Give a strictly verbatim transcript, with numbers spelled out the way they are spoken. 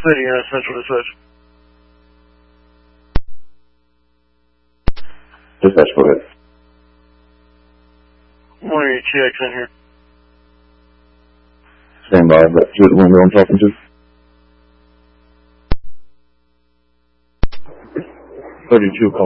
City, uh, Central Dispatch. Dispatch, go ahead. Morning, T X in here. Stand by, but to the window I'm talking to. thirty-two, call.